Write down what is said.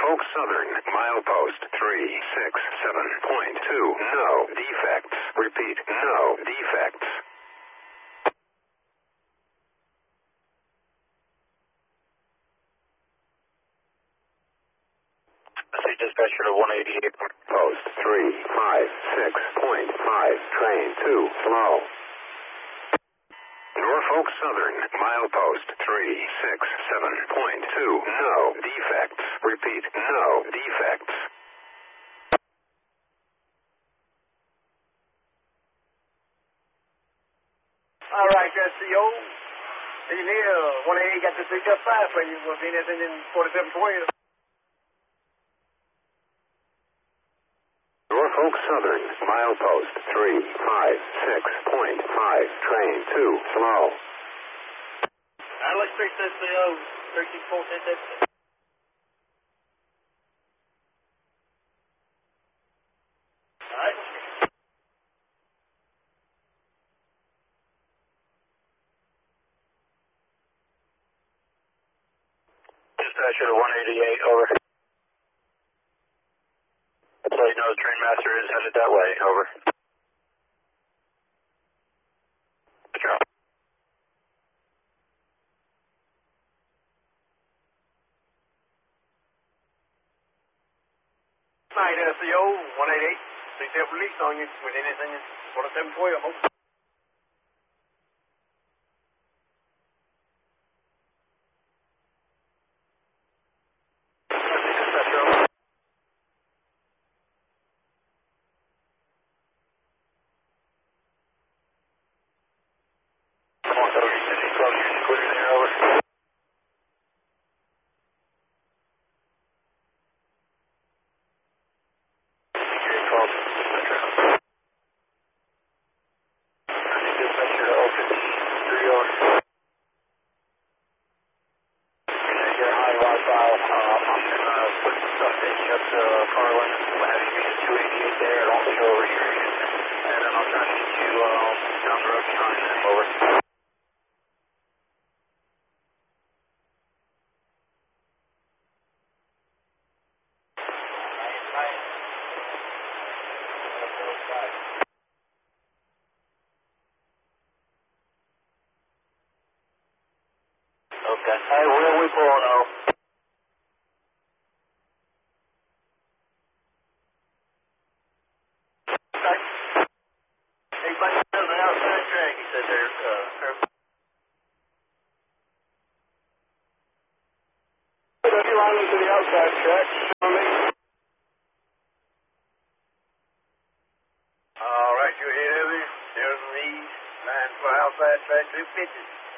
Norfolk Southern, milepost 367.2. No defects. Repeat, no defects. Dispatcher to 188. Post 356.5. Train 2, slow. Norfolk Southern, milepost 367.2. No defects. Repeat, no defects. All right, SCO. Engineer 188 got this big up 5 for you. Was anything in 4712? Norfolk Southern, milepost 356.5. Train 2, slow. Alex 6 SCO, 1314. All right. Dispatcher to 188, over. So you know the train master is headed that way, over. Good job. 9 SCO, 188. They have release on you with anything in 4712. Okay. Hey, where we pulling out? Anybody on the outside track? He said there's you line into the outside track. All right, you hear me? There's me. Line for outside track 250.